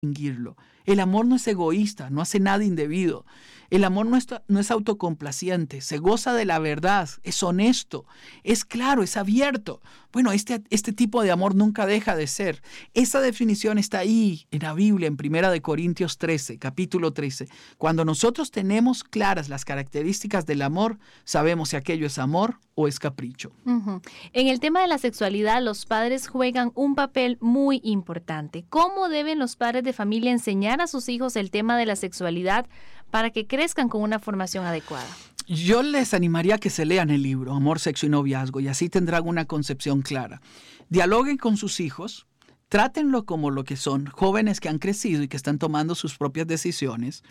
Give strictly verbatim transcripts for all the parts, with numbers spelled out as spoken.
distinguirlo. El amor no es egoísta, no hace nada indebido. El amor no es, no es autocomplaciente, se goza de la verdad, es honesto, es claro, es abierto. Bueno, este, este tipo de amor nunca deja de ser. Esa definición está ahí en la Biblia, en Primera de Corintios trece, capítulo trece. Cuando nosotros tenemos claras las características del amor, sabemos si aquello es amor o es capricho. Uh-huh. En el tema de la sexualidad, los padres juegan un papel muy importante. ¿Cómo deben los padres de familia enseñar a sus hijos el tema de la sexualidad para que crezcan con una formación adecuada? Yo les animaría a que se lean el libro Amor, Sexo y Noviazgo y así tendrán una concepción clara. Dialoguen con sus hijos, trátenlo como lo que son, jóvenes que han crecido y que están tomando sus propias decisiones.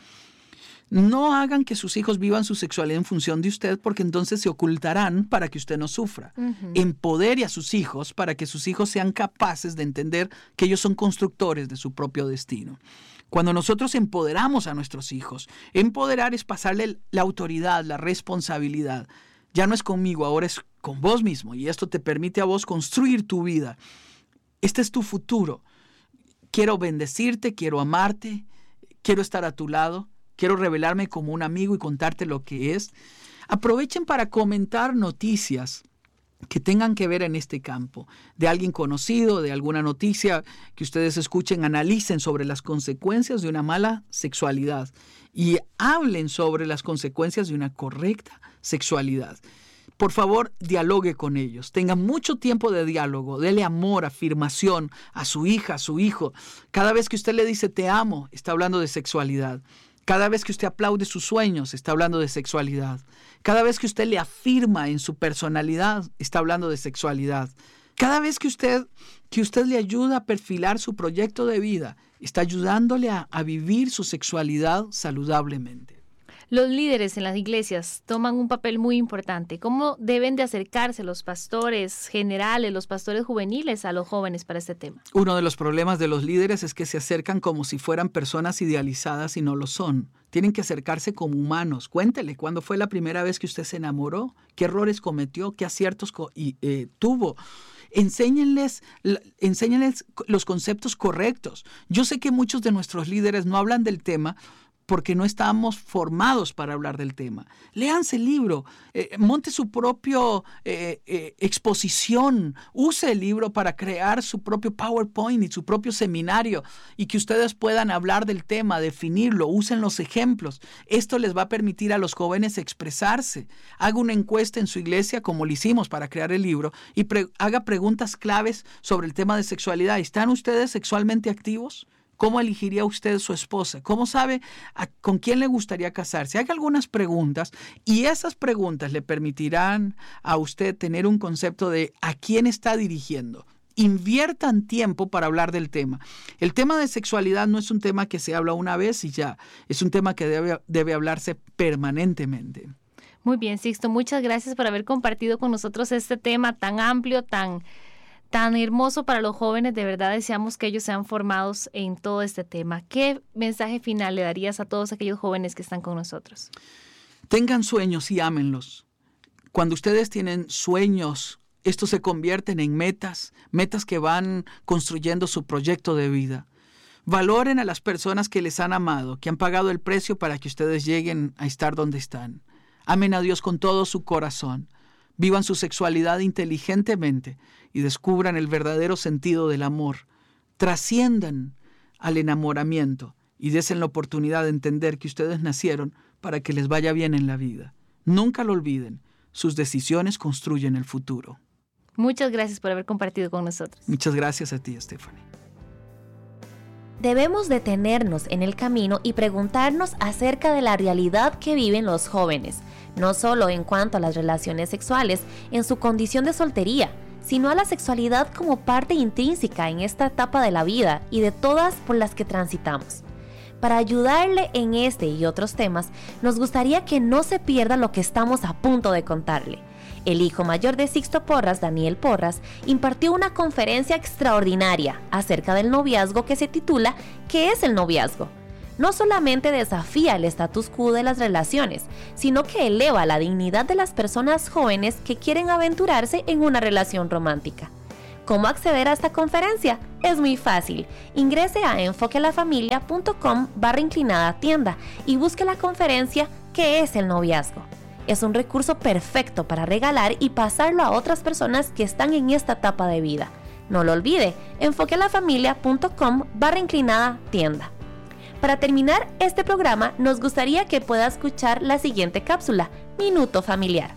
No hagan que sus hijos vivan su sexualidad en función de usted, porque entonces se ocultarán para que usted no sufra. Uh-huh. Empodere a sus hijos para que sus hijos sean capaces de entender que ellos son constructores de su propio destino. Cuando nosotros empoderamos a nuestros hijos, empoderar es pasarle la autoridad, la responsabilidad. Ya no es conmigo, ahora es con vos mismo, y esto te permite a vos construir tu vida. Este es tu futuro. Quiero bendecirte, quiero amarte, quiero estar a tu lado. Quiero revelarme como un amigo y contarte lo que es. Aprovechen para comentar noticias que tengan que ver en este campo, de alguien conocido, de alguna noticia que ustedes escuchen, analicen sobre las consecuencias de una mala sexualidad y hablen sobre las consecuencias de una correcta sexualidad. Por favor, dialogue con ellos, tenga mucho tiempo de diálogo, dele amor, afirmación a su hija, a su hijo. Cada vez que usted le dice te amo, está hablando de sexualidad. Cada vez que usted aplaude sus sueños, está hablando de sexualidad. Cada vez que usted le afirma en su personalidad, está hablando de sexualidad. Cada vez que usted, que usted le ayuda a perfilar su proyecto de vida, está ayudándole a, a vivir su sexualidad saludablemente. Los líderes en las iglesias toman un papel muy importante. ¿Cómo deben de acercarse los pastores generales, los pastores juveniles a los jóvenes para este tema? Uno de los problemas de los líderes es que se acercan como si fueran personas idealizadas y no lo son. Tienen que acercarse como humanos. Cuéntele cuándo fue la primera vez que usted se enamoró, qué errores cometió, qué aciertos co- y, eh, tuvo. Enséñenles, enséñenles los conceptos correctos. Yo sé que muchos de nuestros líderes no hablan del tema porque no estamos formados para hablar del tema. Léanse el libro, eh, monte su propio eh, eh, exposición, use el libro para crear su propio PowerPoint y su propio seminario y que ustedes puedan hablar del tema, definirlo, usen los ejemplos. Esto les va a permitir a los jóvenes expresarse. Haga una encuesta en su iglesia como lo hicimos para crear el libro y pre- haga preguntas claves sobre el tema de sexualidad. ¿Están ustedes sexualmente activos? ¿Cómo elegiría usted su esposa? ¿Cómo sabe a, con quién le gustaría casarse? Haga algunas preguntas y esas preguntas le permitirán a usted tener un concepto de a quién está dirigiendo. Inviertan tiempo para hablar del tema. El tema de sexualidad no es un tema que se habla una vez y ya. Es un tema que debe, debe hablarse permanentemente. Muy bien, Sixto. Muchas gracias por haber compartido con nosotros este tema tan amplio, tan... tan hermoso para los jóvenes. De verdad deseamos que ellos sean formados en todo este tema. ¿Qué mensaje final le darías a todos aquellos jóvenes que están con nosotros? Tengan sueños y ámenlos. Cuando ustedes tienen sueños, estos se convierten en metas, metas que van construyendo su proyecto de vida. Valoren a las personas que les han amado, que han pagado el precio para que ustedes lleguen a estar donde están. Amen a Dios con todo su corazón. Vivan su sexualidad inteligentemente y descubran el verdadero sentido del amor. Trasciendan al enamoramiento y desen la oportunidad de entender que ustedes nacieron para que les vaya bien en la vida. Nunca lo olviden, sus decisiones construyen el futuro. Muchas gracias por haber compartido con nosotros. Muchas gracias a ti, Stephanie. Debemos detenernos en el camino y preguntarnos acerca de la realidad que viven los jóvenes, no solo en cuanto a las relaciones sexuales en su condición de soltería, sino a la sexualidad como parte intrínseca en esta etapa de la vida y de todas por las que transitamos. Para ayudarle en este y otros temas, nos gustaría que no se pierda lo que estamos a punto de contarle. El hijo mayor de Sixto Porras, Daniel Porras, impartió una conferencia extraordinaria acerca del noviazgo que se titula ¿Qué es el noviazgo? No solamente desafía el status quo de las relaciones, sino que eleva la dignidad de las personas jóvenes que quieren aventurarse en una relación romántica. cómo acceder a esta conferencia? Es muy fácil. Ingrese a enfoquealafamilia.com barra inclinada tienda y busque la conferencia ¿Qué es el noviazgo? Es un recurso perfecto para regalar y pasarlo a otras personas que están en esta etapa de vida. No lo olvide, enfoquealafamilia.com barra inclinada tienda. Para terminar este programa, nos gustaría que pueda escuchar la siguiente cápsula, Minuto Familiar.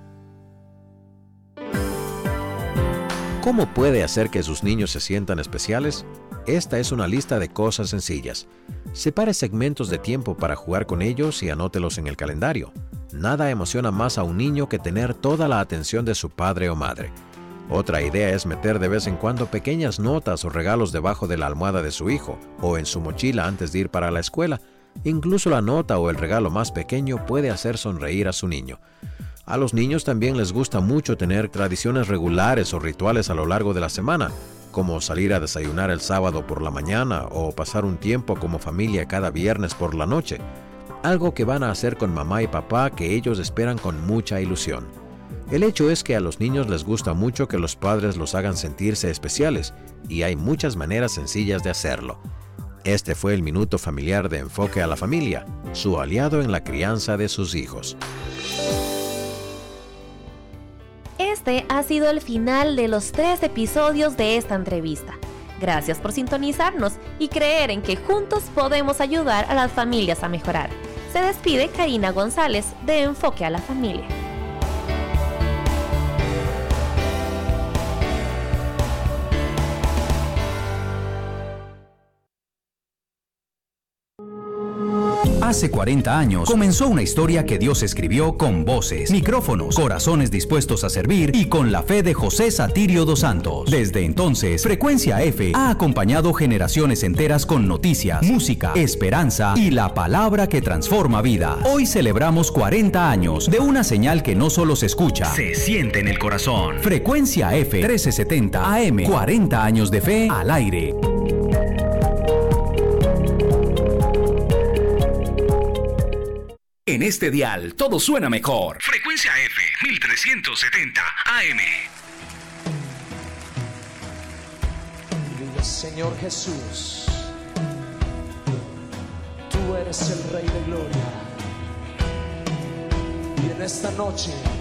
¿Cómo puede hacer que sus niños se sientan especiales? Esta es una lista de cosas sencillas. Separe segmentos de tiempo para jugar con ellos y anótelos en el calendario. Nada emociona más a un niño que tener toda la atención de su padre o madre. Otra idea es meter de vez en cuando pequeñas notas o regalos debajo de la almohada de su hijo o en su mochila antes de ir para la escuela. Incluso la nota o el regalo más pequeño puede hacer sonreír a su niño. A los niños también les gusta mucho tener tradiciones regulares o rituales a lo largo de la semana, como salir a desayunar el sábado por la mañana o pasar un tiempo como familia cada viernes por la noche. Algo que van a hacer con mamá y papá que ellos esperan con mucha ilusión. El hecho es que a los niños les gusta mucho que los padres los hagan sentirse especiales y hay muchas maneras sencillas de hacerlo. Este fue el Minuto Familiar de Enfoque a la Familia, su aliado en la crianza de sus hijos. Este ha sido el final de los tres episodios de esta entrevista. Gracias por sintonizarnos y creer en que juntos podemos ayudar a las familias a mejorar. Se despide Karina González de Enfoque a la Familia. Hace cuarenta años comenzó una historia que Dios escribió con voces, micrófonos, corazones dispuestos a servir y con la fe de José Satirio dos Santos. Desde entonces, Frecuencia F ha acompañado generaciones enteras con noticias, música, esperanza y la palabra que transforma vidas. Hoy celebramos cuarenta años de una señal que no solo se escucha, se siente en el corazón. Frecuencia F trece setenta A M, cuarenta años de fe al aire. En este dial todo suena mejor. Frecuencia F mil trescientos setenta A M. Diga, Señor Jesús, tú eres el Rey de Gloria. Y en esta noche